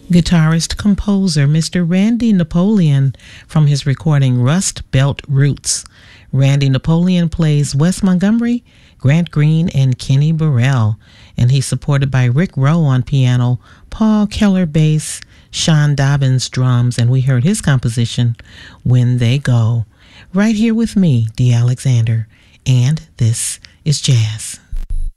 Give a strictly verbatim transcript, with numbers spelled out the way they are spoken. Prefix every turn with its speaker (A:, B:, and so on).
A: guitarist composer Mister Randy Napoleon from his recording Rust Belt Roots. Randy Napoleon plays Wes Montgomery, Grant Green, and Kenny Burrell, and he's supported by Rick Rowe on piano, Paul Keller bass, Sean Dobbins drums, and we heard his composition, When They Go, right here with me, Dee Alexander, and this is Jazz.